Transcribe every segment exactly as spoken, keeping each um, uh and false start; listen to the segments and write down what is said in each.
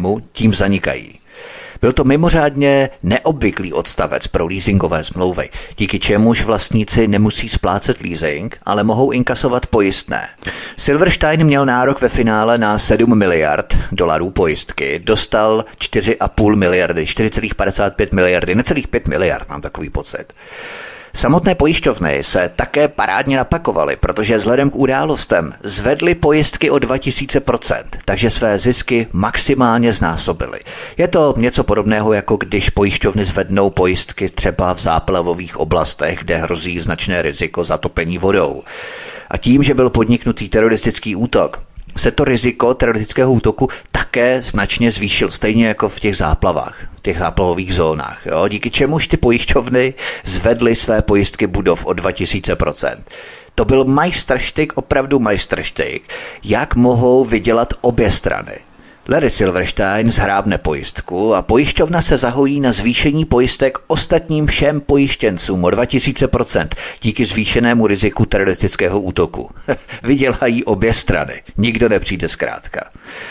systému tím zanikají. Byl to mimořádně neobvyklý odstavec pro leasingové smlouvy, díky čemuž vlastníci nemusí splácet leasing, ale mohou inkasovat pojistné. Silverstein měl nárok ve finále na sedm miliard dolarů pojistky, dostal čtyři a půl miliardy, čtyři celá padesát pět miliardy, necelých pět miliard, mám takový pocit. Samotné pojišťovny se také parádně napakovaly, protože vzhledem k událostem zvedly pojistky o dva tisíce procent, takže své zisky maximálně znásobily. Je to něco podobného, jako když pojišťovny zvednou pojistky třeba v záplavových oblastech, kde hrozí značné riziko zatopení vodou. A tím, že byl podniknutý teroristický útok, se to riziko teroristického útoku také značně zvýšil, stejně jako v těch záplavách, v těch záplavových zónách. Jo? Díky čemuž ty pojišťovny zvedly své pojistky budov o dva tisíce procent. To byl majstrštyk, opravdu majstrštyk, jak mohou vydělat obě strany. Larry Silverstein zhrábne pojistku a pojišťovna se zahojí na zvýšení pojistek ostatním všem pojištěncům o dva tisíce procent díky zvýšenému riziku teroristického útoku. Vydělají obě strany. Nikdo nepřijde zkrátka.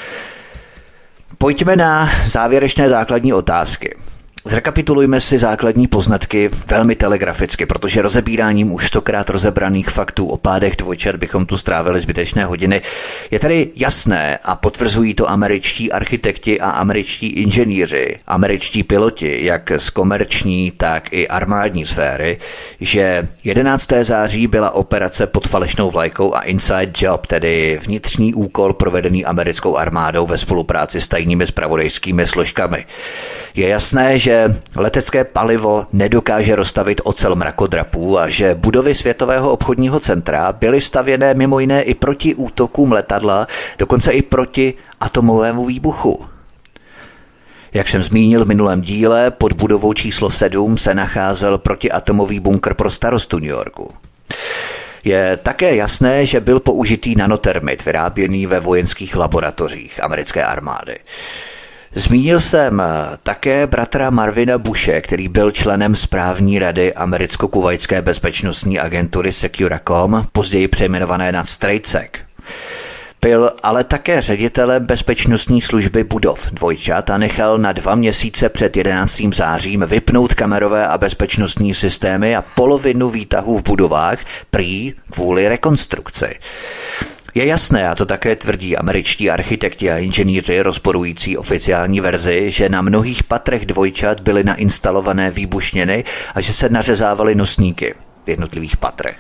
Pojďme na závěrečné základní otázky. Zrekapitulujme si základní poznatky velmi telegraficky, protože rozebíráním už stokrát rozebraných faktů o pádech dvojčat bychom tu strávili zbytečné hodiny. Je tady jasné a potvrzují to američtí architekti a američtí inženýři, američtí piloti, jak z komerční, tak i armádní sféry, že jedenáctého září byla operace pod falešnou vlajkou a inside job, tedy vnitřní úkol provedený americkou armádou ve spolupráci s tajnými zpravodajskými složkami. Je jasné, že letecké palivo nedokáže rozstavit ocel mrakodrapů a že budovy Světového obchodního centra byly stavěné mimo jiné i proti útokům letadla, dokonce i proti atomovému výbuchu. Jak jsem zmínil v minulém díle, pod budovou číslo sedm se nacházel protiatomový bunkr pro starostu New Yorku. Je také jasné, že byl použitý nanotermit vyráběný ve vojenských laboratořích americké armády. Zmínil jsem také bratra Marvina Bushe, který byl členem správní rady americko-kuvajské bezpečnostní agentury Securacom, později přejmenované na StraighTsec. Byl ale také ředitelem bezpečnostní služby budov dvojčat a nechal na dva měsíce před jedenáctým zářím vypnout kamerové a bezpečnostní systémy a polovinu výtahů v budovách prý kvůli rekonstrukci. Je jasné, a to také tvrdí američtí architekti a inženýři rozporující oficiální verzi, že na mnohých patrech dvojčat byly nainstalované výbušniny a že se nařezávaly nosníky v jednotlivých patrech.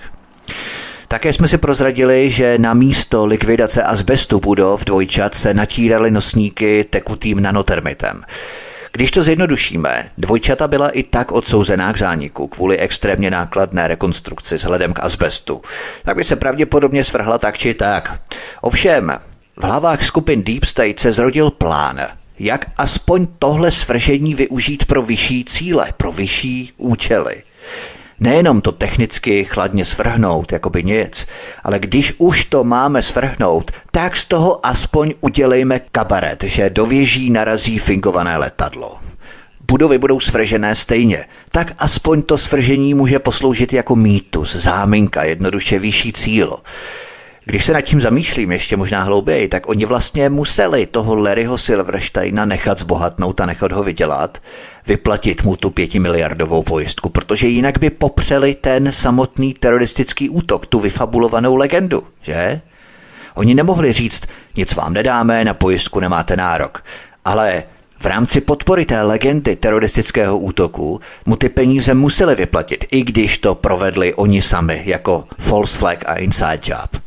Také jsme si prozradili, že na místo likvidace azbestu budov dvojčat se natíraly nosníky tekutým nanotermitem. Když to zjednodušíme, dvojčata byla i tak odsouzená k zániku kvůli extrémně nákladné rekonstrukci vzhledem k azbestu. Tak by se pravděpodobně svrhla tak či tak. Ovšem, v hlavách skupin Deep State se zrodil plán, jak aspoň tohle svržení využít pro vyšší cíle, pro vyšší účely. Nejenom to technicky chladně svrhnout, jako by nic, ale když už to máme svrhnout, tak z toho aspoň udělejme kabaret, že do věží narazí fingované letadlo. Budovy budou svržené stejně, tak aspoň to svržení může posloužit jako mýtus, záminka, jednoduše vyšší cíl. Když se nad tím zamýšlím ještě možná hlouběji, tak oni vlastně museli toho Larryho Silversteina nechat zbohatnout a nechat ho vydělat, vyplatit mu tu pětimiliardovou pojistku, protože jinak by popřeli ten samotný teroristický útok, tu vyfabulovanou legendu, že? Oni nemohli říct, nic vám nedáme, na pojistku nemáte nárok, ale v rámci podpory té legendy teroristického útoku mu ty peníze museli vyplatit, i když to provedli oni sami jako false flag a inside job.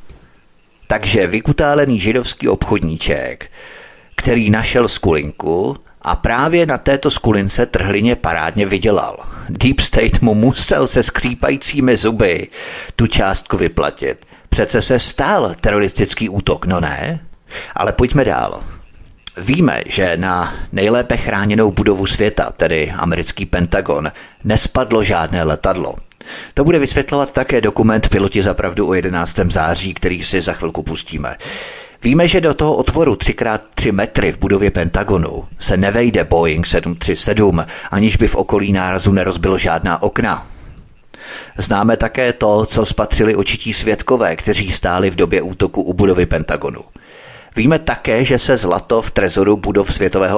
Takže vykutálený židovský obchodníček, který našel skulinku a právě na této skulince trhlině parádně vydělal. Deep State mu musel se skřípajícími zuby tu částku vyplatit. Přece se stál teroristický útok, no ne? Ale pojďme dál. Víme, že na nejlépe chráněnou budovu světa, tedy americký Pentagon, nespadlo žádné letadlo. To bude vysvětlovat také dokument Piloti za pravdu o jedenáctého září, který si za chvilku pustíme. Víme, že do toho otvoru tři krát tři metry v budově Pentagonu se nevejde Boeing sedm tři sedm, aniž by v okolí nárazu nerozbilo žádná okna. Známe také to, co spatřili očití svědkové, kteří stáli v době útoku u budovy Pentagonu. Víme také, že se zlato v trezoru budov Světového